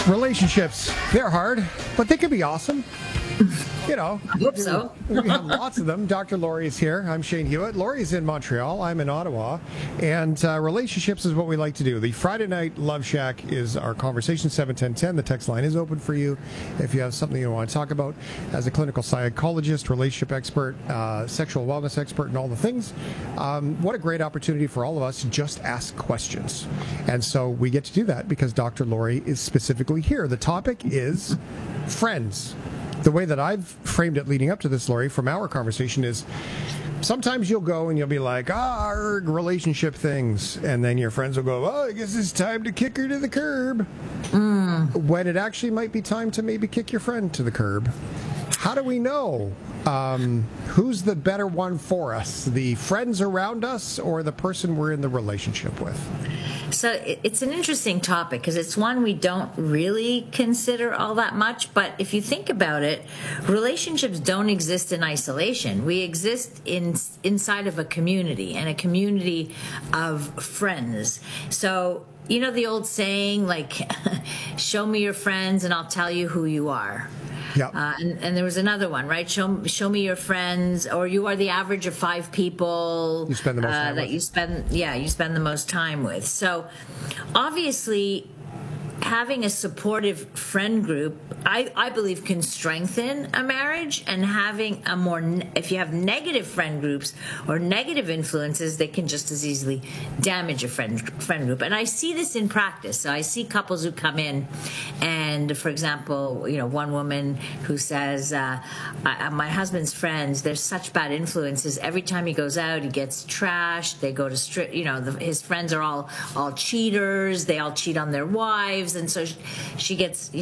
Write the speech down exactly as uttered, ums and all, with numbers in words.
Relationships, they're hard, but they can be awesome. You know, I hope so. we have lots of them. Doctor Laurie is here. I'm Shane Hewitt. Laurie's in Montreal. I'm in Ottawa. And uh, relationships is what we like to do. The Friday Night Love Shack is our conversation, seven ten ten. The text line is open for you if you have something you want to talk about. As a clinical psychologist, relationship expert, uh, sexual wellness expert, and all the things, um, what a great opportunity for all of us to just ask questions. And so we get to do that because Doctor Laurie is specifically here. The topic is friends. The way that I've framed it leading up to this, Laurie, from our conversation is sometimes you'll go and you'll be like, ah, erg, relationship things. And then your friends will go, oh, I guess it's time to kick her to the curb. Mm. When it actually might be time to maybe kick your friend to the curb. How do we know um, who's the better one for us? The friends around us or the person we're in the relationship with? So it's an interesting topic because it's one we don't really consider all that much. But if you think about it, relationships don't exist in isolation. We exist in inside of a community and a community of friends. So, you know the old saying, like, show me your friends and I'll tell you who you are. Yeah. Uh, and, and there was another one, right? Show show me your friends, or you are the average of five people you spend the most uh, time that with. you spend. Yeah, you spend the most time with. So, obviously, having a supportive friend group, I, I believe, can strengthen a marriage. And having a more, if you have negative friend groups or negative influences, they can just as easily damage a friend friend group. And I see this in practice. So I see couples who come in, and for example, you know, one woman who says, uh, I, "My husband's friends, they're such bad influences. Every time he goes out, he gets trashed. They go to stri- you know, the, his friends are all all cheaters. They all cheat on their wives." And so she gets